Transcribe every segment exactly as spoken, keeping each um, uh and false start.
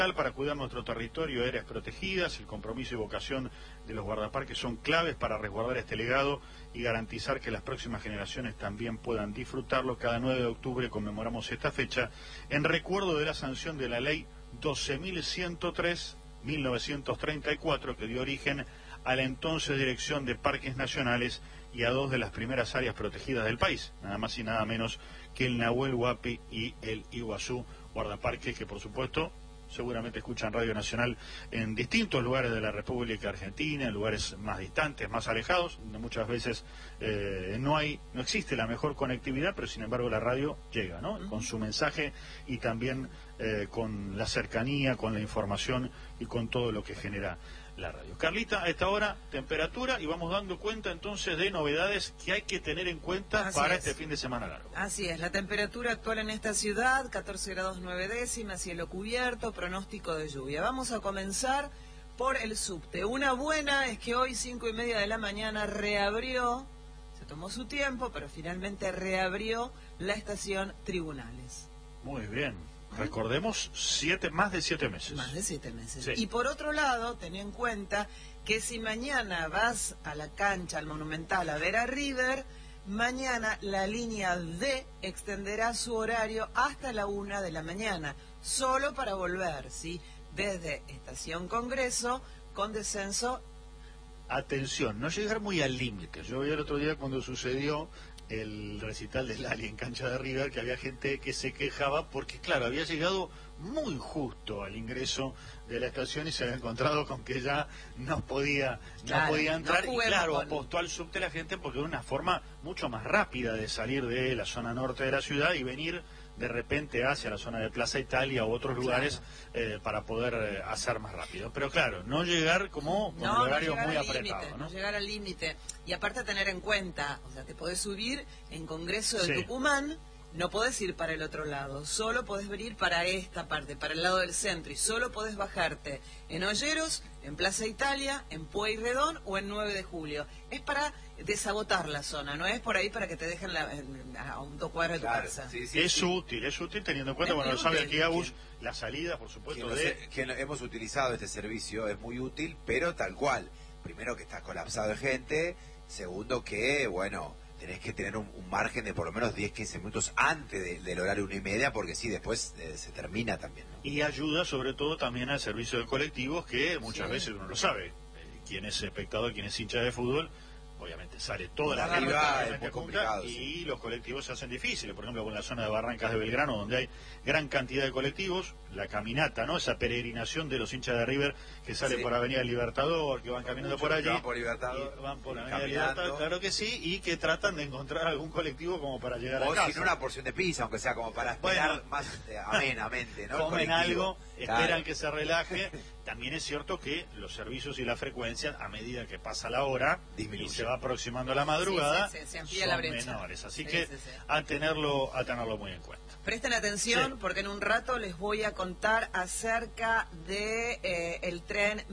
para cuidar nuestro territorio, áreas protegidas. El compromiso y vocación de los guardaparques son claves para resguardar este legado y garantizar que las próximas generaciones también puedan disfrutarlo. Cada nueve de octubre conmemoramos esta fecha en recuerdo de la sanción de la ley doce mil ciento tres de mil novecientos treinta y cuatro, que dio origen a la entonces Dirección de Parques Nacionales y a dos de las primeras áreas protegidas del país, nada más y nada menos que el Nahuel Huapi y el Iguazú Guardaparques, que por supuesto seguramente escuchan Radio Nacional en distintos lugares de la República Argentina, en lugares más distantes, más alejados, donde muchas veces eh, no hay, no existe la mejor conectividad, pero sin embargo la radio llega, ¿no? Uh-huh. Con su mensaje y también eh, con la cercanía, con la información y con todo lo que genera la radio. Carlita, a esta hora, temperatura, y vamos dando cuenta entonces de novedades que hay que tener en cuenta Así para es. este fin de semana largo. Así es, la temperatura actual en esta ciudad, catorce grados nueve décimas, cielo cubierto, pronóstico de lluvia. Vamos a comenzar por el subte. Una buena es que hoy, cinco y media de la mañana, reabrió, se tomó su tiempo, pero finalmente reabrió la estación Tribunales. Muy bien. Recordemos, siete, más de siete meses. Más de siete meses. Sí. Y por otro lado, ten en cuenta que si mañana vas a la cancha, al Monumental, a ver a River, mañana la línea D extenderá su horario hasta la una de la mañana, solo para volver, ¿sí? Desde Estación Congreso, con descenso. Atención, no llegar muy al límite. Yo vi el otro día cuando sucedió el recital del Lali en cancha de River, que había gente que se quejaba porque, claro, había llegado muy justo al ingreso de la estación y se había encontrado con que ya no podía claro, no podía entrar, no y claro, con... apostó al subte la gente porque era una forma mucho más rápida de salir de la zona norte de la ciudad y venir de repente hacia la zona de Plaza Italia u otros lugares, claro. eh, para poder eh, hacer más rápido. Pero claro, no llegar como con no, el horario no muy apretado. Límite, ¿no? no llegar al límite. Y aparte tener en cuenta, o sea, te podés subir en Congreso de sí. Tucumán, no podés ir para el otro lado, solo podés venir para esta parte, para el lado del centro, y solo podés bajarte en Olleros, en Plaza Italia, en Pueyrredón o en nueve de julio. Es para desagotar la zona, no es por ahí para que te dejen la, a un dos cuadros de claro, tu casa. Sí, sí, es sí. útil, es útil teniendo en cuenta, es bueno, lo sabe útil. aquí Agus, la salida, por supuesto, que de... que hemos utilizado este servicio, es muy útil, pero tal cual. Primero que está colapsado de gente, segundo que, bueno, tenés que tener un, un margen de por lo menos diez, quince minutos antes de, del horario una y media, porque sí, después eh, se termina también, ¿no? Y ayuda sobre todo también al servicio de colectivos, que muchas sí. veces uno lo sabe. Eh, quien es espectador, quien es hincha de fútbol, obviamente sale toda la arriba es muy complicado, y sí. los colectivos se hacen difíciles. Por ejemplo, con la zona de Barrancas de Belgrano, donde hay gran cantidad de colectivos, la caminata, ¿no? Esa peregrinación de los hinchas de River que sale sí. por Avenida Libertador, que van caminando Mucho por allí, van por Libertador, y van por Avenida Libertador, claro que sí, y que tratan de encontrar algún colectivo como para llegar o a casa. O sin una porción de pizza, aunque sea como para esperar bueno, más eh, amenamente, ¿no? Comen algo, claro. esperan que se relaje. También es cierto que los servicios y la frecuencia, a medida que pasa la hora disminuye, y se va aproximando la madrugada, sí, sí, sí, se son la brecha. menores. Así sí, que sí, sí. a tenerlo a tenerlo muy en cuenta. Presten atención, sí. porque en un rato les voy a contar acerca de eh, el tren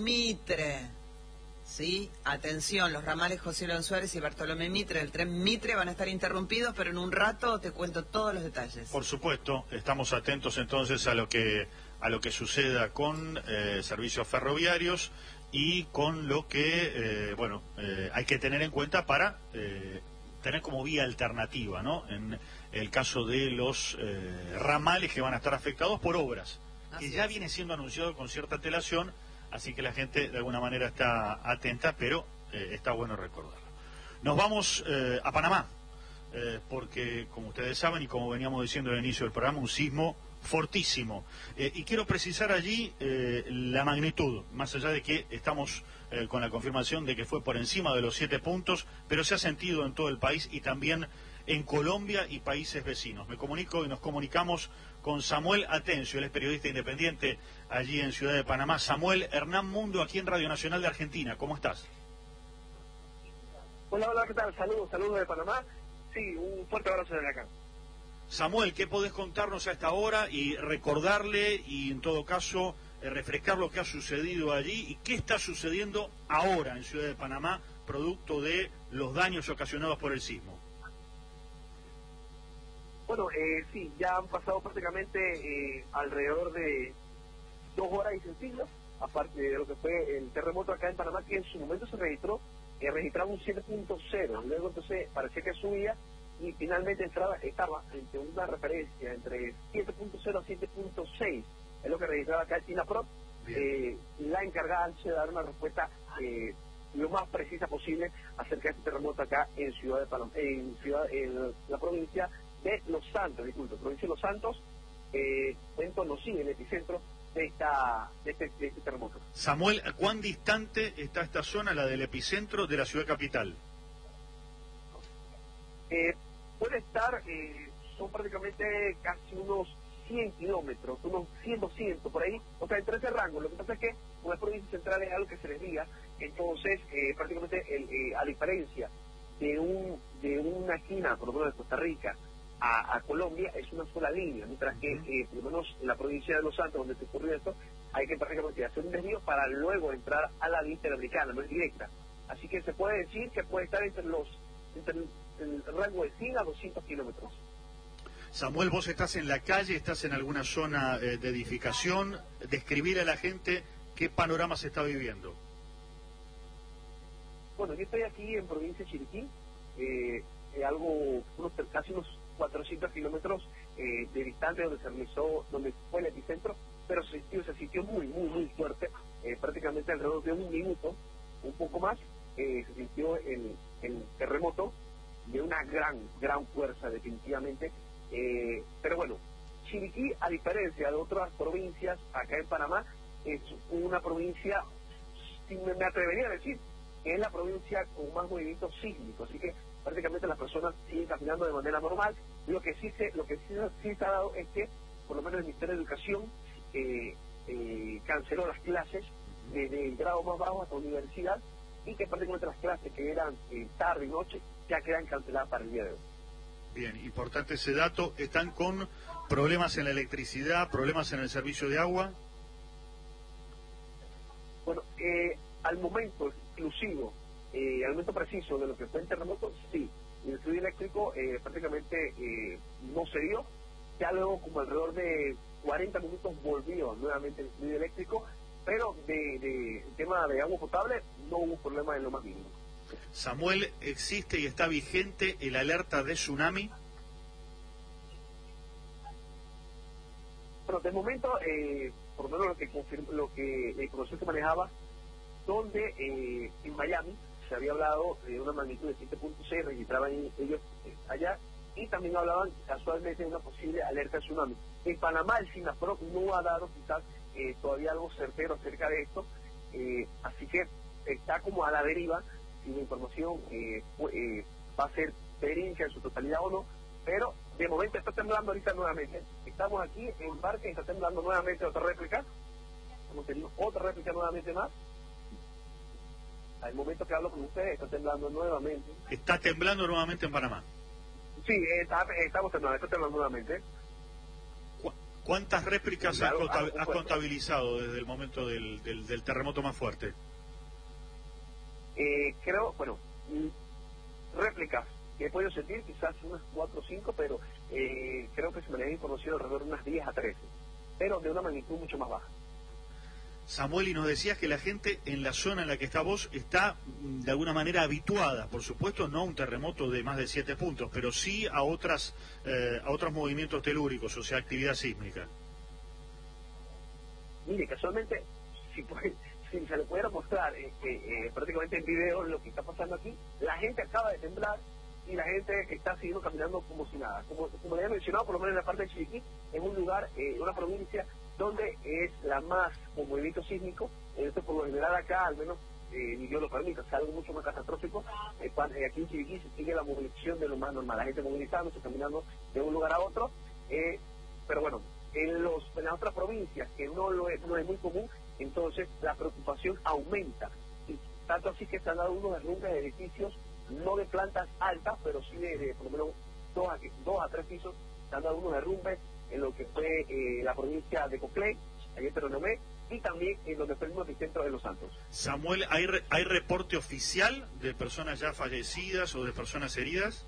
Mitre. Sí, atención, los ramales José León Suárez y Bartolomé Mitre, el tren Mitre van a estar interrumpidos, pero en un rato te cuento todos los detalles. Por supuesto, estamos atentos entonces a lo que a lo que suceda con eh, servicios ferroviarios y con lo que, eh, bueno, eh, hay que tener en cuenta para eh, tener como vía alternativa, ¿no? En el caso de los eh, ramales que van a estar afectados por obras, Así que ya es. viene siendo anunciado con cierta antelación, así que la gente de alguna manera está atenta, pero eh, está bueno recordarlo. Nos vamos eh, a Panamá, eh, porque como ustedes saben y como veníamos diciendo al inicio del programa, un sismo fortísimo. Eh, y quiero precisar allí eh, la magnitud, más allá de que estamos eh, con la confirmación de que fue por encima de los siete puntos, pero se ha sentido en todo el país y también en Colombia y países vecinos. Me comunico y nos comunicamos con Samuel Atencio, él es periodista independiente allí en Ciudad de Panamá. Samuel, Hernán Mundo, aquí en Radio Nacional de Argentina. ¿Cómo estás? Hola, hola, ¿qué tal? Saludos, saludos de Panamá. Sí, un fuerte abrazo desde acá. Samuel, ¿qué podés contarnos a esta hora y recordarle y en todo caso eh, refrescar lo que ha sucedido allí y qué está sucediendo ahora en Ciudad de Panamá producto de los daños ocasionados por el sismo? Bueno, eh, sí, ya han pasado prácticamente eh, alrededor de horas y sencillo, aparte de lo que fue el terremoto acá en Panamá, que en su momento se registró, eh, registraba un siete punto cero, luego entonces parecía que subía, y finalmente entraba, estaba entre una referencia entre siete punto cero a siete punto seis, es lo que registraba acá el SINAPROD. Eh, la encargada de dar una respuesta eh, lo más precisa posible acerca de este terremoto acá en Ciudad de Panamá, en ciudad, en la provincia de Los Santos, disculpe, provincia de Los Santos, eh, en Tonosí, el epicentro de esta de este, de este terremoto. Samuel, ¿cuán distante está esta zona, la del epicentro, de la ciudad capital? Eh, puede estar, eh, son prácticamente casi unos cien kilómetros, unos cien, doscientos por ahí, o sea, entre ese rango. Lo que pasa es que una provincia central es algo que se desvía, entonces eh, prácticamente el, eh, a diferencia de un de una esquina, por lo menos de Costa Rica a, a Colombia, es una sola línea, mientras que eh, por lo menos en la provincia de Los Santos, donde se ocurrió esto, hay que prácticamente hacer un desvío para luego entrar a la línea interamericana, no es directa. Así que se puede decir que puede estar entre los entre el, el rango de cien a doscientos kilómetros. Samuel, vos estás en la calle, estás en alguna zona eh, de edificación. Describir a la gente qué panorama se está viviendo. Bueno, yo estoy aquí en provincia de Chiriquí, eh, eh, algo, unos, casi unos cuatrocientos kilómetros eh, de distancia donde se realizó, donde fue el epicentro, pero se sintió, se sintió muy, muy, muy fuerte, eh, prácticamente alrededor de un minuto, un poco más, eh, se sintió el, el terremoto de una gran, gran fuerza, definitivamente. Eh, pero bueno, Chiriquí, a diferencia de otras provincias acá en Panamá, es una provincia, si me, me atrevería a decir, que es la provincia con más movimiento sísmico, así que prácticamente las personas siguen caminando de manera normal. Lo que sí se, lo que sí, sí se ha dado es que, por lo menos el Ministerio de Educación eh, eh, canceló las clases desde el grado más bajo hasta la universidad, y que prácticamente las clases que eran eh, tarde y noche ya quedan canceladas para el día de hoy. Bien, importante ese dato. ¿Están con problemas en la electricidad, problemas en el servicio de agua? Bueno, eh, al momento exclusivo, eh, al momento preciso de lo que fue el terremoto, sí. El fluido eléctrico eh, prácticamente eh, no se dio. Ya luego, como alrededor de cuarenta minutos, volvió nuevamente el fluido eléctrico, pero de, de el tema de agua potable no hubo problema en lo más mínimo. Samuel, ¿existe y está vigente el alerta de tsunami? Bueno, de momento, eh, por lo menos lo que confirmó, lo que la información que manejaba, donde eh, en Miami se había hablado de una magnitud de siete punto seis, registraban ellos eh, allá, y también hablaban casualmente de una posible alerta de tsunami. En Panamá el SINAPROD no ha dado quizás eh, todavía algo certero acerca de esto, eh, así que está como a la deriva si la información eh, eh, va a ser verídica en su totalidad o no, pero de momento está temblando ahorita nuevamente. Estamos aquí en Parque y está temblando nuevamente otra réplica. Hemos tenido otra réplica nuevamente más. Al momento que hablo con ustedes está temblando nuevamente. ¿Está temblando nuevamente en Panamá? Sí, está, estamos temblando, está temblando nuevamente. ¿Cu ¿Cuántas réplicas sí, algo, has, algo has contabilizado desde el momento del, del, del terremoto más fuerte? Eh, creo, bueno, réplicas que he podido sentir, quizás unas cuatro o cinco, pero eh, creo que se me han conocido alrededor de unas diez a trece, pero de una magnitud mucho más baja. Samuel, y nos decías que la gente en la zona en la que está vos está de alguna manera habituada, por supuesto no a un terremoto de más de siete puntos, pero sí a otras eh, a otros movimientos telúricos, o sea, actividad sísmica. Mire, casualmente, si, puede, si se le pudiera mostrar eh, eh, prácticamente en video lo que está pasando aquí, la gente acaba de temblar y la gente está siguiendo caminando como si nada. Como, como le había mencionado, por lo menos en la parte de Chiriquí, es un lugar, eh, una provincia donde es la más con movimiento sísmico. Esto por lo general acá, al menos eh, ni Dios lo permite, es algo mucho más catastrófico. Eh, eh, aquí en Chiriquí se sigue la movilización de lo más normal, la gente movilizándose, caminando de un lugar a otro, eh, pero bueno, en, los, en las otras provincias que no, lo es, no es muy común, entonces la preocupación aumenta, y tanto así que se han dado unos derrumbes de edificios, no de plantas altas, pero sí de, de por lo menos dos a, dos a tres pisos, se han dado unos derrumbes en lo que fue eh, la provincia de Coclé, allí en Peronomé, y también en lo que fue el mismo epicentro de Los Santos. Samuel, ¿hay, re ¿hay reporte oficial de personas ya fallecidas o de personas heridas?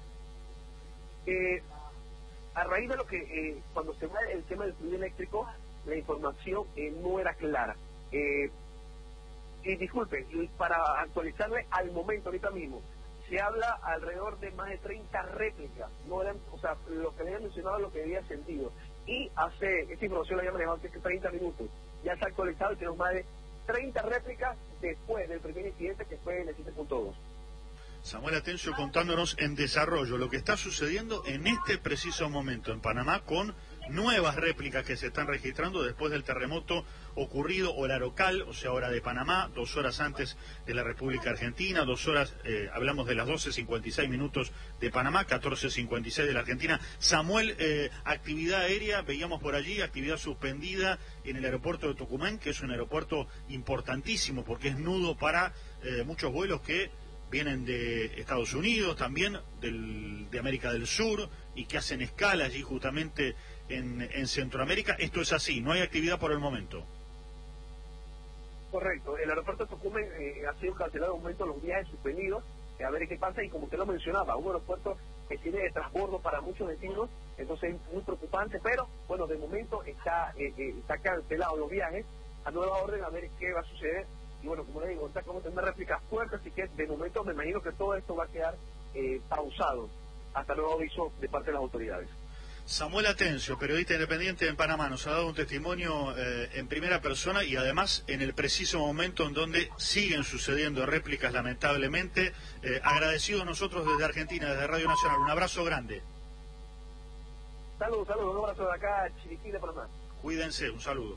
Eh, a raíz de lo que, eh, cuando se va el tema del fluido eléctrico, la información eh, no era clara. Eh, y disculpen, y para actualizarle al momento ahorita mismo, se habla alrededor de más de treinta réplicas, no eran, o sea, lo que le había mencionado es lo que había sentido. Y hace, esta información la había manejado hace treinta minutos, ya se ha actualizado y tenemos más de treinta réplicas después del primer incidente que fue en el siete punto dos. Samuel Atencio contándonos en desarrollo lo que está sucediendo en este preciso momento en Panamá con nuevas réplicas que se están registrando después del terremoto ocurrido hora local, o sea, hora de Panamá, dos horas antes de la República Argentina, dos horas, eh, hablamos de las doce cincuenta y seis minutos de Panamá, catorce cincuenta y seis de la Argentina. Samuel, eh, actividad aérea, veíamos por allí, actividad suspendida en el aeropuerto de Tucumán, que es un aeropuerto importantísimo porque es nudo para eh, muchos vuelos que vienen de Estados Unidos, también del, de América del Sur, y que hacen escala allí justamente en, en Centroamérica. Esto es así, no hay actividad por el momento. Correcto, el aeropuerto de Tucumán eh, ha sido cancelado de momento, los viajes suspendidos, eh, a ver qué pasa, y como usted lo mencionaba, un aeropuerto que tiene de transbordo para muchos destinos, entonces es muy preocupante, pero bueno, de momento está, eh, eh, está cancelado los viajes, a nueva orden, a ver qué va a suceder. Y bueno, como le digo, está como tener réplicas fuertes, así que de momento me imagino que todo esto va a quedar eh, pausado hasta nuevo aviso de parte de las autoridades. Samuel Atencio, periodista independiente en Panamá, nos ha dado un testimonio eh, en primera persona y además en el preciso momento en donde siguen sucediendo réplicas lamentablemente. Eh, agradecidos nosotros desde Argentina, desde Radio Nacional. Un abrazo grande. Saludos, saludos, un abrazo de acá, Chiriquí de Panamá. Cuídense, un saludo.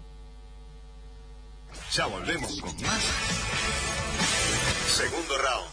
Ya volvemos con más. Segundo round.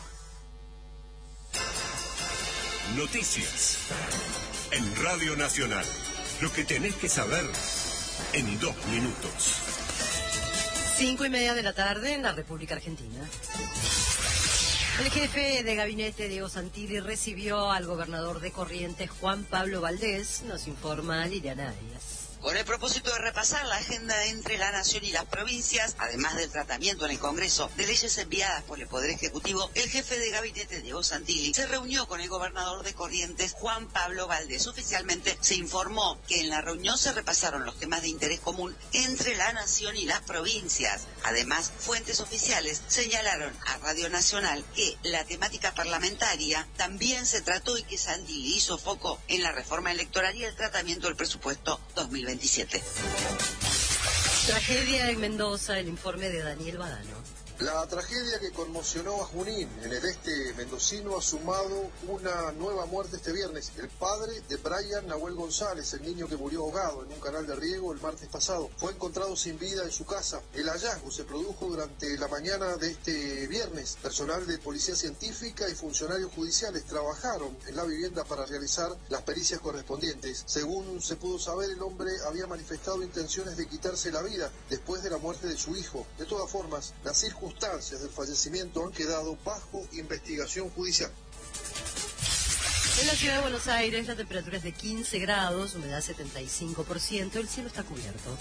Noticias en Radio Nacional. Lo que tenés que saber en dos minutos. Cinco y media de la tarde en la República Argentina. El jefe de gabinete Diego Santilli recibió al gobernador de Corrientes, Juan Pablo Valdés, nos informa Liliana Arias. Con el propósito de repasar la agenda entre la Nación y las provincias, además del tratamiento en el Congreso de leyes enviadas por el Poder Ejecutivo, el jefe de gabinete Diego Santilli se reunió con el gobernador de Corrientes, Juan Pablo Valdés. Oficialmente se informó que en la reunión se repasaron los temas de interés común entre la Nación y las provincias. Además, fuentes oficiales señalaron a Radio Nacional que la temática parlamentaria también se trató y que Santilli hizo foco en la reforma electoral y el tratamiento del presupuesto dos mil veintisiete. Tragedia en Mendoza, el informe de Daniel Badano. La tragedia que conmocionó a Junín, en el este mendocino, ha sumado una nueva muerte este viernes. El padre de Brian Nahuel González, el niño que murió ahogado en un canal de riego el martes pasado, fue encontrado sin vida en su casa. El hallazgo se produjo durante la mañana de este viernes. Personal de policía científica y funcionarios judiciales trabajaron en la vivienda para realizar las pericias correspondientes. Según se pudo saber, el hombre había manifestado intenciones de quitarse la vida después de la muerte de su hijo. De todas formas, las circunstancias circunstancias del fallecimiento han quedado bajo investigación judicial. En la ciudad de Buenos Aires la temperatura es de quince grados, humedad setenta y cinco por ciento, el cielo está cubierto.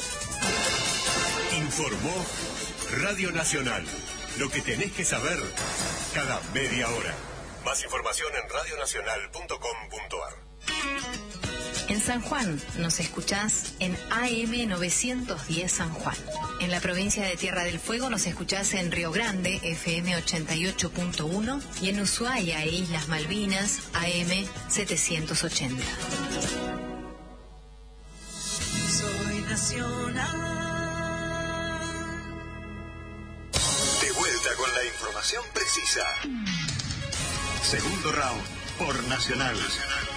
Informó Radio Nacional. Lo que tenés que saber cada media hora. Más información en radio nacional punto com punto a r. En San Juan nos escuchás en A M novecientos diez San Juan. En la provincia de Tierra del Fuego nos escuchás en Río Grande, F M ochenta y ocho punto uno, y en Ushuaia e Islas Malvinas, A M setecientos ochenta. Soy nacional. De vuelta con la información precisa. Segundo round por Nacional.